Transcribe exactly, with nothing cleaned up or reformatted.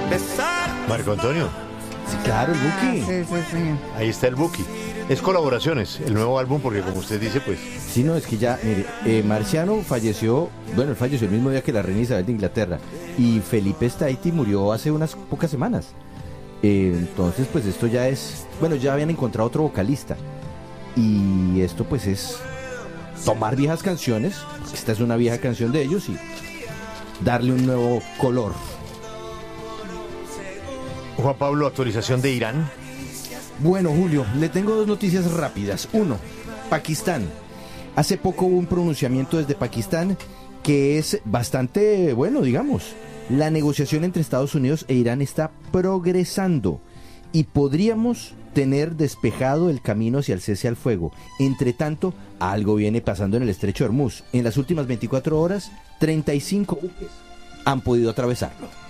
Marco Antonio. Sí, claro, el Buki. Ah, sí, sí, sí. Ahí está el Buki. Es colaboraciones, el nuevo álbum, porque como usted dice, pues... Sí, no, es que ya, mire, eh, Marciano falleció, bueno, él falleció el mismo día que la reina Isabel de Inglaterra, y Felipe Staiti murió hace unas pocas semanas. Eh, entonces, pues esto ya es, bueno, ya habían encontrado otro vocalista, y esto pues es tomar viejas canciones, esta es una vieja canción de ellos, y darle un nuevo color. Juan Pablo, actualización de Irán. Bueno, Julio, le tengo dos noticias rápidas. Uno, Pakistán. Hace poco hubo un pronunciamiento desde Pakistán que es bastante bueno, digamos. La negociación entre Estados Unidos e Irán está progresando y podríamos tener despejado el camino hacia el cese al fuego. Entre tanto, algo viene pasando en el estrecho de Hormuz. En las últimas veinticuatro horas, treinta y cinco buques han podido atravesarlo.